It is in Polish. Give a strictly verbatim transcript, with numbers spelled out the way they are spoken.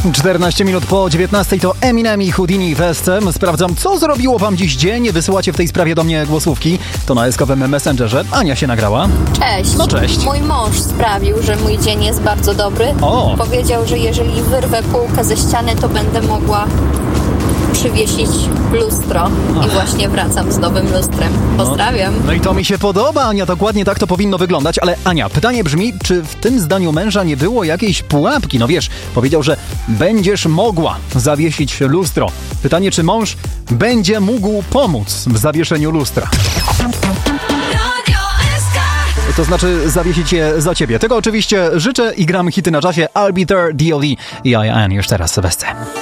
czternaście minut po dziewiętnastej to Eminem i Houdini Festem. Sprawdzam, co zrobiło wam dziś dzień. Wysyłacie w tej sprawie do mnie głosówki. To na eskowym Messengerze. Ania się nagrała. Cześć. No cześć. Mój mąż sprawił, że mój dzień jest bardzo dobry. O. Powiedział, że jeżeli wyrwę półkę ze ściany, to będę mogła przywiesić lustro. I właśnie wracam z nowym lustrem. Pozdrawiam. No, no i to mi się podoba, Ania. Dokładnie tak to powinno wyglądać. Ale Ania, pytanie brzmi, czy w tym zdaniu męża nie było jakiejś pułapki? No wiesz, powiedział, że będziesz mogła zawiesić lustro. Pytanie, czy mąż będzie mógł pomóc w zawieszeniu lustra? To znaczy zawiesić je za ciebie. Tego oczywiście życzę i gram hity na czasie. I'll Be There, D L E i I Am już teraz w Sylwestrze.